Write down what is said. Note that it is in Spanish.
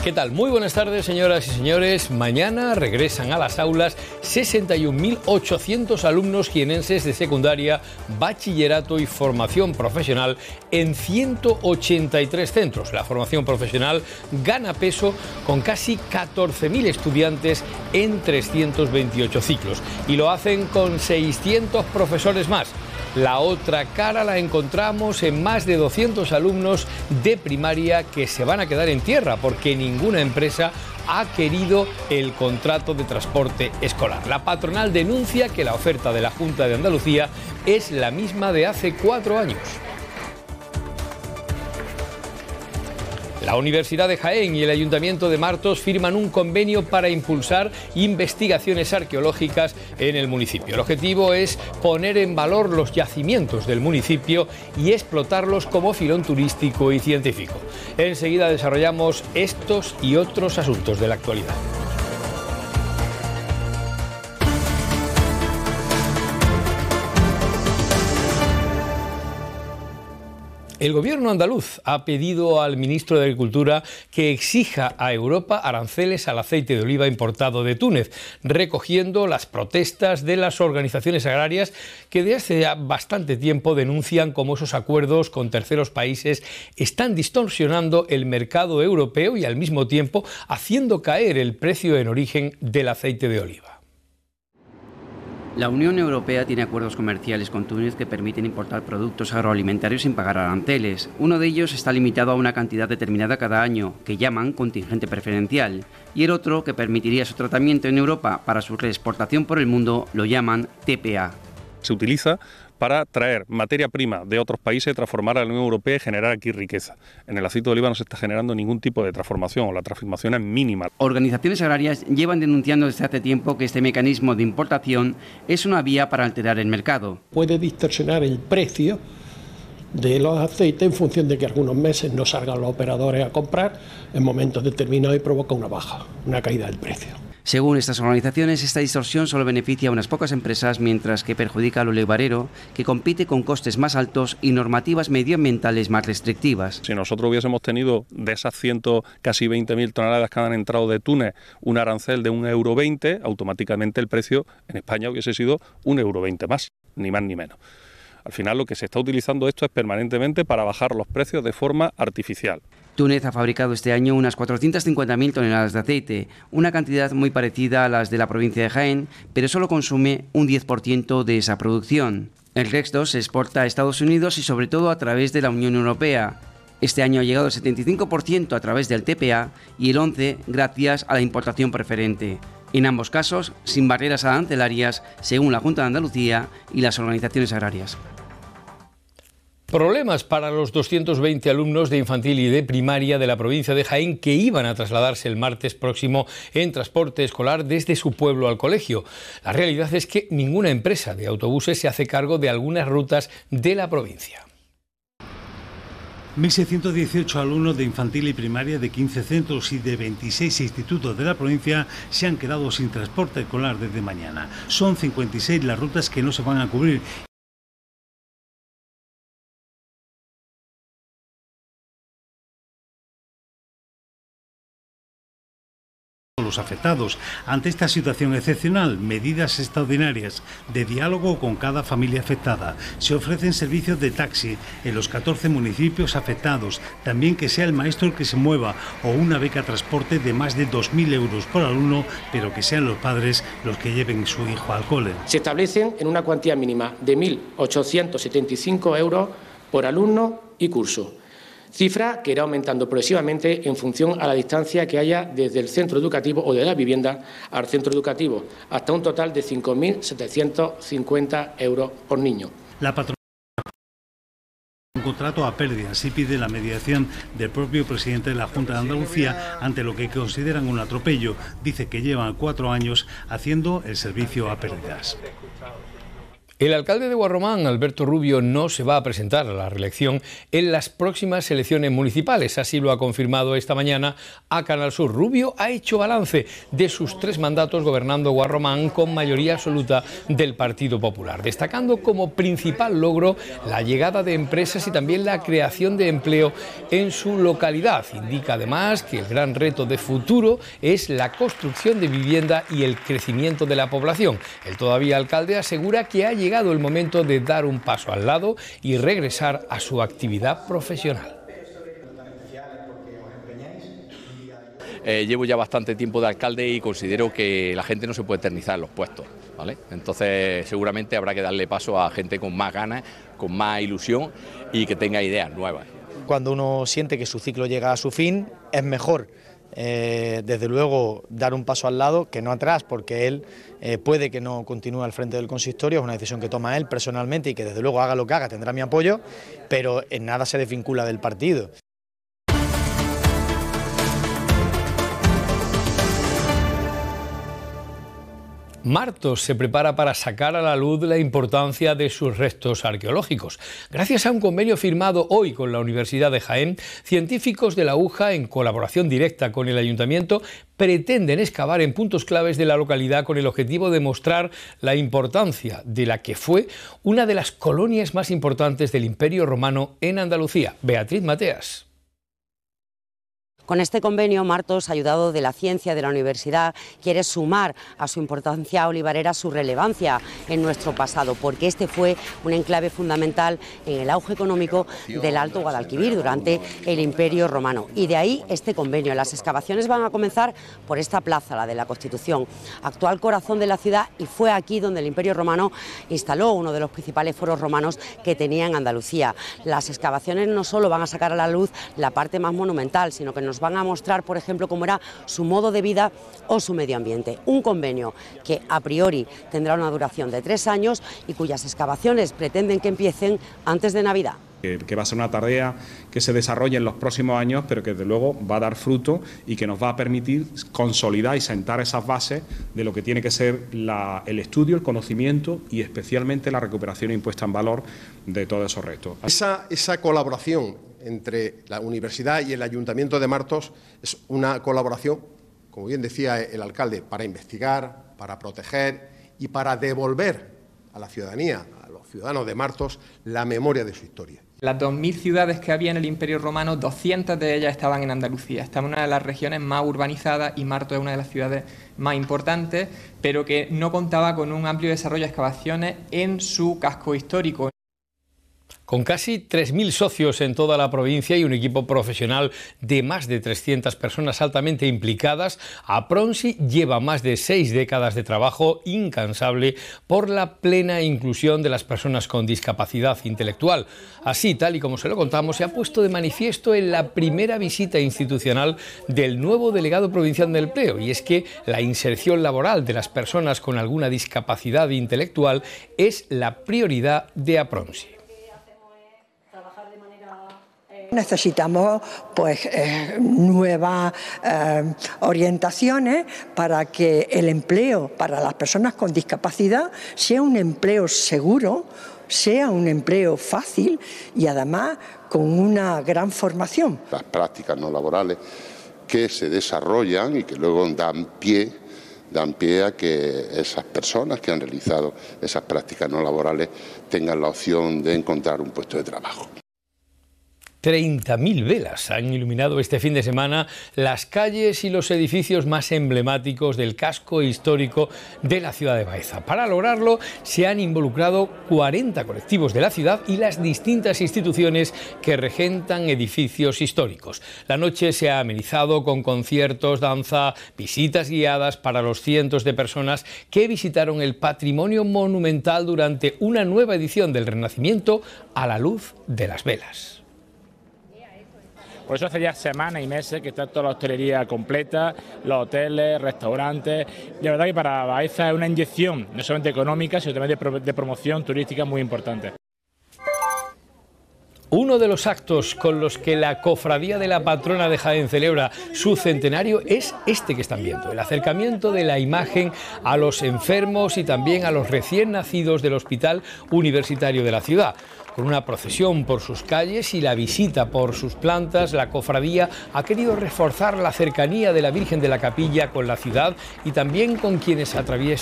¿Qué tal? Muy buenas tardes, señoras y señores. Mañana regresan a las aulas 61.800 alumnos jienenses de secundaria, bachillerato y formación profesional en 183 centros. La formación profesional gana peso con casi 14.000 estudiantes en 328 ciclos y lo hacen con 600 profesores más. La otra cara la encontramos en más de 200 alumnos de primaria que se van a quedar en tierra porque ninguna empresa ha querido el contrato de transporte escolar. La patronal denuncia que la oferta de la Junta de Andalucía es la misma de hace 4 años. La Universidad de Jaén y el Ayuntamiento de Martos firman un convenio para impulsar investigaciones arqueológicas en el municipio. El objetivo es poner en valor los yacimientos del municipio y explotarlos como filón turístico y científico. Enseguida desarrollamos estos y otros asuntos de la actualidad. El gobierno andaluz ha pedido al ministro de Agricultura que exija a Europa aranceles al aceite de oliva importado de Túnez, recogiendo las protestas de las organizaciones agrarias que desde hace ya bastante tiempo denuncian cómo esos acuerdos con terceros países están distorsionando el mercado europeo y al mismo tiempo haciendo caer el precio en origen del aceite de oliva. La Unión Europea tiene acuerdos comerciales con Túnez que permiten importar productos agroalimentarios sin pagar aranceles. Uno de ellos está limitado a una cantidad determinada cada año, que llaman contingente preferencial, y el otro, que permitiría su tratamiento en Europa para su reexportación por el mundo, lo llaman TPA. Se utiliza para traer materia prima de otros países, transformar a la Unión Europea y generar aquí riqueza. En el aceite de oliva no se está generando ningún tipo de transformación, o la transformación es mínima. Organizaciones agrarias llevan denunciando desde hace tiempo que este mecanismo de importación es una vía para alterar el mercado. Puede distorsionar el precio de los aceites en función de que algunos meses no salgan los operadores a comprar en momentos determinados y provoca una baja, una caída del precio. Según estas organizaciones, esta distorsión solo beneficia a unas pocas empresas, mientras que perjudica al olivarero, que compite con costes más altos y normativas medioambientales más restrictivas. Si nosotros hubiésemos tenido de esas casi 20.000 toneladas que han entrado de Túnez un arancel de 1,20 €, automáticamente el precio en España hubiese sido 1,20 € más, ni más ni menos. Al final lo que se está utilizando esto es permanentemente para bajar los precios de forma artificial. Túnez ha fabricado este año unas 450.000 toneladas de aceite, una cantidad muy parecida a las de la provincia de Jaén, pero solo consume un 10% de esa producción. El resto se exporta a Estados Unidos y sobre todo a través de la Unión Europea. Este año ha llegado el 75% a través del TPA y el 11% gracias a la importación preferente. En ambos casos, sin barreras arancelarias, según la Junta de Andalucía y las organizaciones agrarias. Problemas para los 220 alumnos de infantil y de primaria de la provincia de Jaén que iban a trasladarse el martes próximo en transporte escolar desde su pueblo al colegio. La realidad es que ninguna empresa de autobuses se hace cargo de algunas rutas de la provincia. 1.618 alumnos de infantil y primaria de 15 centros y de 26 institutos de la provincia se han quedado sin transporte escolar desde mañana. Son 56 las rutas que no se van a cubrir. Los afectados. Ante esta situación excepcional, medidas extraordinarias de diálogo con cada familia afectada. Se ofrecen servicios de taxi en los 14 municipios afectados, también que sea el maestro el que se mueva, o una beca transporte de más de 2.000 € por alumno, pero que sean los padres los que lleven su hijo al cole. Se establecen en una cuantía mínima de 1.875 € por alumno y curso. Cifra que irá aumentando progresivamente en función a la distancia que haya desde el centro educativo o de la vivienda al centro educativo, hasta un total de 5.750 € por niño. La patronal un contrato a pérdidas y pide la mediación del propio presidente de la Junta de Andalucía ante lo que consideran un atropello. Dice que llevan 4 años haciendo el servicio a pérdidas. El alcalde de Guarromán, Alberto Rubio, no se va a presentar a la reelección en las próximas elecciones municipales. Así lo ha confirmado esta mañana a Canal Sur. Rubio ha hecho balance de sus 3 mandatos gobernando Guarromán con mayoría absoluta del Partido Popular, destacando como principal logro la llegada de empresas y también la creación de empleo en su localidad. Indica además que el gran reto de futuro es la construcción de vivienda y el crecimiento de la población. El todavía alcalde asegura que ha llegado el momento de dar un paso al lado y regresar a su actividad profesional. Llevo ya bastante tiempo de alcalde y considero que la gente no se puede eternizar en los puestos, ¿vale? Entonces seguramente habrá que darle paso a gente con más ganas, con más ilusión y que tenga ideas nuevas. Cuando uno siente que su ciclo llega a su fin, es mejor desde luego dar un paso al lado que no atrás, porque él puede que no continúe al frente del consistorio, es una decisión que toma él personalmente y que desde luego haga lo que haga tendrá mi apoyo, pero en nada se desvincula del partido. Martos se prepara para sacar a la luz la importancia de sus restos arqueológicos. Gracias a un convenio firmado hoy con la Universidad de Jaén, científicos de la UJA, en colaboración directa con el Ayuntamiento, pretenden excavar en puntos claves de la localidad con el objetivo de mostrar la importancia de la que fue una de las colonias más importantes del Imperio Romano en Andalucía. Beatriz Mateas. Con este convenio, Martos, ayudado de la ciencia de la universidad, quiere sumar a su importancia olivarera su relevancia en nuestro pasado, porque este fue un enclave fundamental en el auge económico del Alto Guadalquivir durante el Imperio Romano. Y de ahí este convenio. Las excavaciones van a comenzar por esta plaza, la de la Constitución, actual corazón de la ciudad, y fue aquí donde el Imperio Romano instaló uno de los principales foros romanos que tenía en Andalucía. Las excavaciones no solo van a sacar a la luz la parte más monumental, sino que nos van a mostrar, por ejemplo, cómo era su modo de vida o su medio ambiente. Un convenio que a priori tendrá una duración de 3 años y cuyas excavaciones pretenden que empiecen antes de Navidad. Que va a ser una tarea que se desarrolle en los próximos años, pero que desde luego va a dar fruto y que nos va a permitir consolidar y sentar esas bases de lo que tiene que ser el estudio, el conocimiento y especialmente la recuperación e impuesta en valor de todos esos restos. Esa colaboración entre la Universidad y el Ayuntamiento de Martos es una colaboración, como bien decía el alcalde, para investigar, para proteger y para devolver a la ciudadanía, a los ciudadanos de Martos, la memoria de su historia. Las 2000 ciudades que había en el Imperio Romano, 200 de ellas estaban en Andalucía. Esta es una de las regiones más urbanizadas y Martos es una de las ciudades más importantes, pero que no contaba con un amplio desarrollo de excavaciones en su casco histórico. Con casi 3.000 socios en toda la provincia y un equipo profesional de más de 300 personas altamente implicadas, Apronsi lleva más de 6 décadas de trabajo incansable por la plena inclusión de las personas con discapacidad intelectual. Así, tal y como se lo contamos, se ha puesto de manifiesto en la primera visita institucional del nuevo delegado provincial del empleo, y es que la inserción laboral de las personas con alguna discapacidad intelectual es la prioridad de Apronsi. Necesitamos nuevas orientaciones para que el empleo para las personas con discapacidad sea un empleo seguro, sea un empleo fácil y además con una gran formación. Las prácticas no laborales que se desarrollan y que luego dan pie a que esas personas que han realizado esas prácticas no laborales tengan la opción de encontrar un puesto de trabajo. 30.000 velas han iluminado este fin de semana las calles y los edificios más emblemáticos del casco histórico de la ciudad de Baeza. Para lograrlo se han involucrado 40 colectivos de la ciudad y las distintas instituciones que regentan edificios históricos. La noche se ha amenizado con conciertos, danza, visitas guiadas para los cientos de personas que visitaron el patrimonio monumental durante una nueva edición del Renacimiento a la luz de las velas. Por eso hace ya semanas y meses que está toda la hostelería completa, los hoteles, restaurantes. De verdad que para Baeza es una inyección, no solamente económica, sino también de promoción turística muy importante. Uno de los actos con los que la Cofradía de la Patrona de Jaén celebra su centenario es este que están viendo, el acercamiento de la imagen a los enfermos y también a los recién nacidos del Hospital Universitario de la ciudad. Con una procesión por sus calles y la visita por sus plantas, la cofradía ha querido reforzar la cercanía de la Virgen de la Capilla con la ciudad y también con quienes atraviesan